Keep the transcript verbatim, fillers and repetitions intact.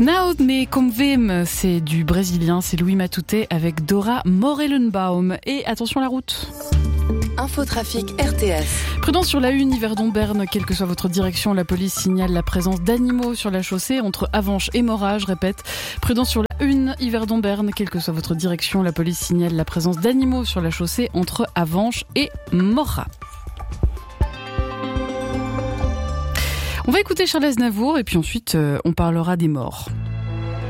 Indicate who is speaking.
Speaker 1: Naud me convem, c'est du brésilien, c'est Louis Matouté avec Dora Morellenbaum. Et attention à la route.
Speaker 2: Infotrafic R T S.
Speaker 1: Prudence sur la une, Yverdon-Berne, quelle que soit votre direction, la police signale la présence d'animaux sur la chaussée entre Avenches et Morat, je répète. Prudence sur la une, Yverdon-Berne, quelle que soit votre direction, la police signale la présence d'animaux sur la chaussée entre Avenches et Morat. On va écouter Charles Aznavour et puis ensuite euh, on parlera des morts.